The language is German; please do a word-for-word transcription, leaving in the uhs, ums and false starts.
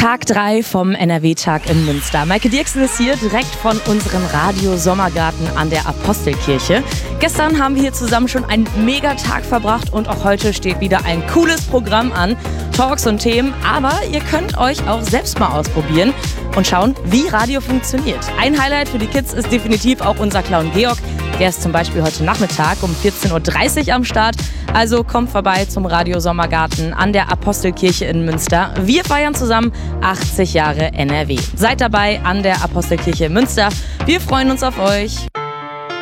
Tag drei vom N R W-Tag in Münster. Maike Dirksen ist hier direkt von unserem Radio Sommergarten an der Apostelkirche. Gestern haben wir hier zusammen schon einen Megatag verbracht und auch heute steht wieder ein cooles Programm an. Talks und Themen, aber ihr könnt euch auch selbst mal ausprobieren und schauen, wie Radio funktioniert. Ein Highlight für die Kids ist definitiv auch unser Clown Georg. Der ist zum Beispiel heute Nachmittag um vierzehn Uhr dreißig am Start. Also kommt vorbei zum Radio Sommergarten an der Apostelkirche in Münster. Wir feiern zusammen achtzig Jahre N R W. Seid dabei an der Apostelkirche in Münster. Wir freuen uns auf euch.